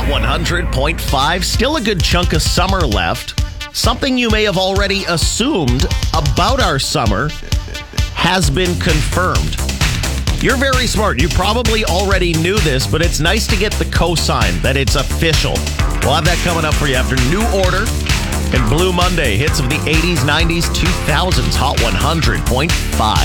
Hot 100.5. Still a good chunk of summer left. Something you may have already assumed about our summer has been confirmed. You're very smart. You probably already knew this, but it's nice to get the cosign that it's official. We'll have that coming up for you after New Order and Blue Monday. Hits of the 80s, 90s, 2000s. Hot 100.5.